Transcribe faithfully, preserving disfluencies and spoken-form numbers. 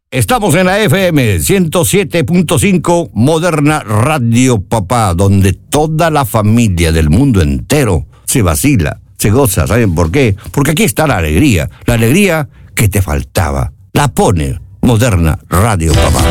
Estamos en la F M ciento siete punto cinco, Moderna Radio Papá, donde toda la familia del mundo entero se vacila, se goza. ¿Saben por qué? Porque aquí está la alegría, la alegría que te faltaba. La pone Moderna Radio Papá.